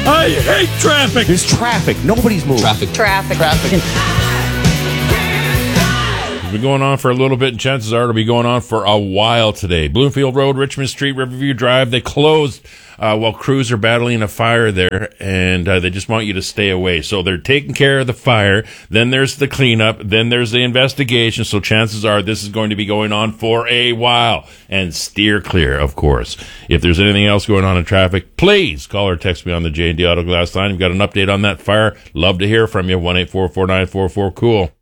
I hate traffic. There's traffic. Nobody's moving. Traffic. It's been going on for a little bit, and chances are it'll be going on for a while today. Bloomfield Road, Richmond Street, Riverview Drive, they closed while crews are battling a fire there, and they just want you to stay away. So they're taking care of the fire, then there's the cleanup, then there's the investigation, so chances are this is going to be going on for a while. And steer clear, of course. If there's anything else going on in traffic, please call or text me on the J&D Auto Glass line. You've got an update on that fire. Love to hear from you, 1-844-944-COOL.